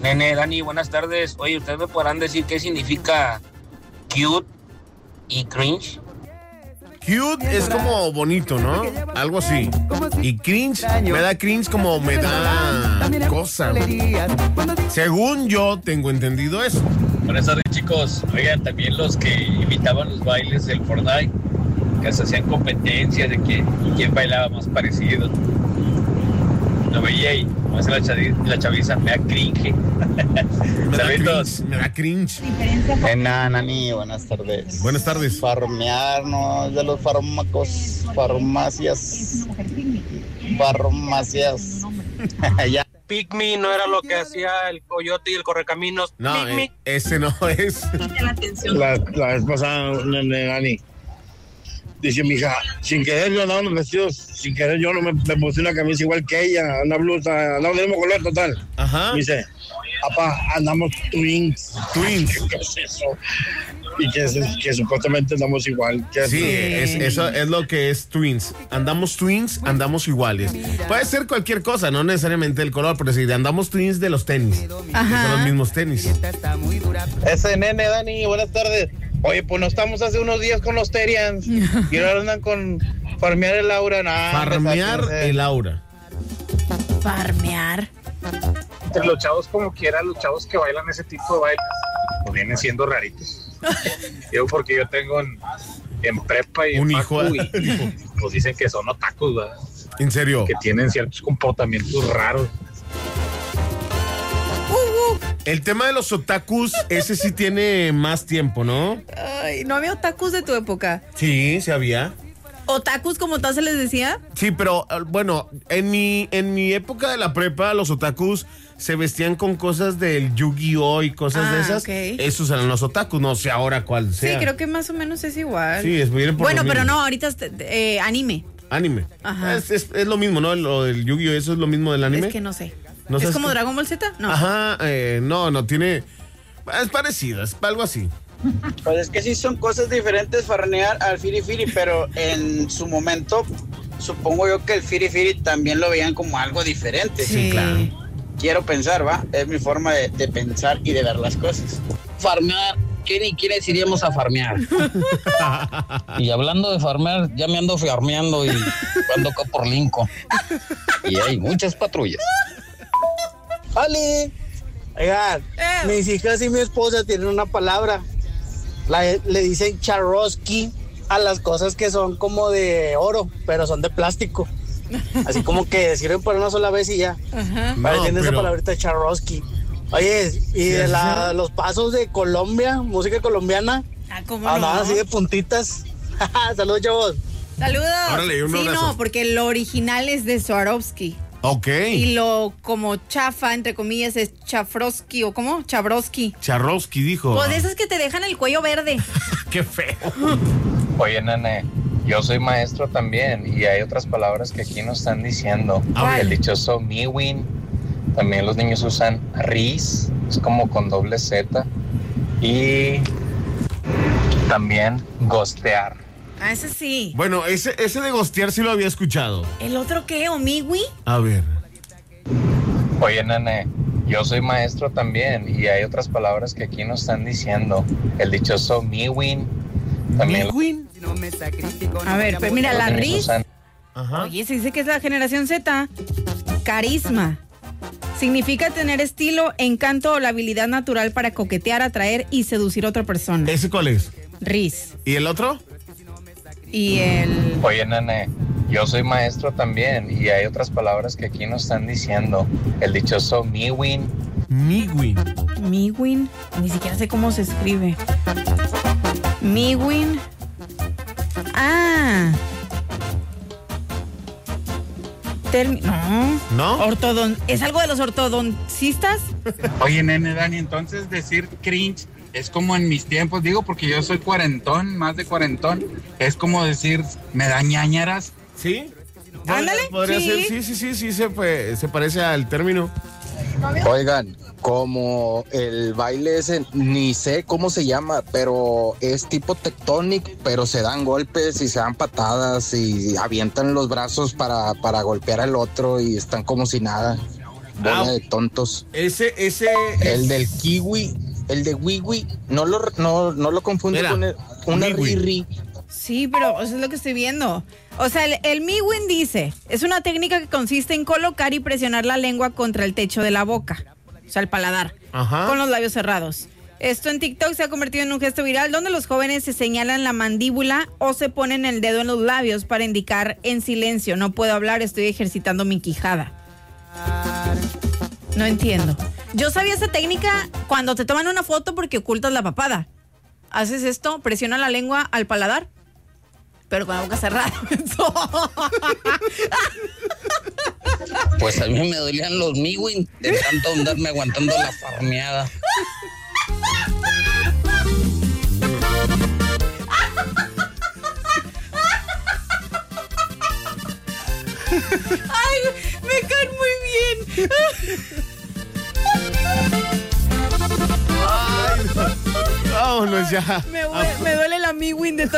Nene, Dani, buenas tardes. Oye, ¿ustedes me podrán decir qué significa cute y cringe? Cute es como bonito, ¿no? Algo así. Y cringe, me da cringe como me da cosa. Según yo tengo entendido eso. Buenas tardes, chicos. Oigan, también los que imitaban los bailes del Fortnite, que se hacían competencias de quién bailaba más parecido. Lo veía y como hace la chaviza, me da cringe. Saludos. Me da cringe. Nani, buenas tardes. Buenas tardes. Farmearnos de los fármacos, farmacias. Ya. Pick Me no era lo que hacía el Coyote y el Correcaminos. No, Pick Me. ese no es. La vez pasada, Nani, dice mi hija, sin querer yo andaba en los vestidos, sin querer yo no me puse una camisa igual que ella, una blusa, andamos del mismo color total. Ajá. Me dice, papá, andamos twins. Twins. ¿Qué es eso? Y que supuestamente andamos igual. Sí, eso es lo que es twins. Andamos twins, andamos iguales. Puede ser cualquier cosa, no necesariamente el color, pero si andamos twins de los tenis. Ajá. Que son los mismos tenis. Ese nene, Dani, buenas tardes. Oye, pues no estamos hace unos días con los Terians y ahora andan con farmear el aura. Farmear el aura. Farmear. Entre los chavos como quiera, los chavos que bailan ese tipo de bailes, pues vienen siendo raritos. Yo porque yo tengo en prepa y un en hijo. facu y pues dicen que son otakus, ¿verdad? ¿En serio? Que tienen ciertos comportamientos raros. El tema de los otakus, ese sí tiene más tiempo, ¿no? Ay, ¿no había otakus de tu época? Sí, sí había. ¿Otakus como tal se les decía? Sí, pero bueno, en mi época de la prepa, los otakus se vestían con cosas del Yu-Gi-Oh y cosas de esas. Okay. Esos eran los otakus, no sé ahora cuál sea. Sí, creo que más o menos es igual. Sí, viene por bueno, lo pero mismo. no, ahorita es anime. Anime. Ajá. Es lo mismo, ¿no? Lo del Yu-Gi-Oh, ¿eso es lo mismo del anime? Es que no sé. ¿No ¿Es sabes como qué? Dragon Ball Z? No. Ajá, no, tiene... Es parecido, es algo así. Pues es que sí son cosas diferentes farnear al firifiri, pero en su momento supongo yo que el firifiri también lo veían como algo diferente. Sí, claro. Quiero pensar, ¿va? Es mi forma de pensar y de ver las cosas. Farmear, ¿quiénes iríamos a farmear? Y hablando de farmear, ya me ando farmeando y ando acá por Lincoln. Y hay muchas patrullas. ¡Ali! Oigan, mis hijas y mi esposa tienen una palabra. Le dicen charrosky a las cosas que son como de oro, pero son de plástico. Así como que sirven para una sola vez y ya. Ajá. Entiende esa palabrita charrosky. Oye, y de los pasos de Colombia, música colombiana, ¿cómo andaban no? así de puntitas. Saludos, chavos. Saludos. Órale, un sí, abrazo. no, porque lo original es de Swarovski. Ok. Y lo como chafa, entre comillas, es Chafrosky o ¿cómo? Chabrosky. Charrosky dijo. Pues de esas que te dejan el cuello verde. Qué feo. Oye, nene, yo soy maestro también y hay otras palabras que aquí nos están diciendo. ¿Cuál? El dichoso miwin. También los niños usan ris, es como con doble Z. Y también gostear. Ah, ese sí. Bueno, ese de gostear sí lo había escuchado. ¿El otro qué? ¿Omiwi? A ver. Oye, nene, yo soy maestro también y hay otras palabras que aquí nos están diciendo. El dichoso miwin. También ¿Miwin? A ver, pues mira, la los niños RIS. usan. Ajá. Oye, se dice que es la generación Z. Carisma. Significa tener estilo, encanto o la habilidad natural para coquetear, atraer y seducir a otra persona. ¿Ese cuál es? RIS. ¿Y el otro? Y el... Oye, nene, yo soy maestro también y hay otras palabras que aquí nos están diciendo. El dichoso miwin. Miwin. Miwin. Ni siquiera sé cómo se escribe. Miwin. Ah. ¿No? ¿Es algo de los ortodoncistas? Oye, nene, Dani, entonces decir cringe es como en mis tiempos, digo, porque yo soy cuarentón, más de cuarentón, es como decir, me da ñáñaras. ¿Sí? Ándale, Podría sí. ser, sí, se parece al término. Oigan, como el baile ese, ni sé cómo se llama, pero es tipo tectonic, pero se dan golpes y se dan patadas y avientan los brazos para golpear al otro y están como si nada. Bola de tontos. Ese. El del kiwi, el de wiwi, no lo confunde Mira, con una wiwi. riri. Sí, pero eso es lo que estoy viendo. O sea, el MeWin dice, es una técnica que consiste en colocar y presionar la lengua contra el techo de la boca, o sea, el paladar, Ajá. con los labios cerrados. Esto en TikTok se ha convertido en un gesto viral donde los jóvenes se señalan la mandíbula o se ponen el dedo en los labios para indicar en silencio, no puedo hablar, estoy ejercitando mi quijada. No entiendo. Yo sabía esa técnica cuando te toman una foto porque ocultas la papada. Haces esto, presiona la lengua al paladar, pero con la boca cerrada. Pues a mí me dolían los miwin de tanto andarme aguantando la farmeada. Ay, me caen muy bien. Vámonos ya. Me duele la MeWin de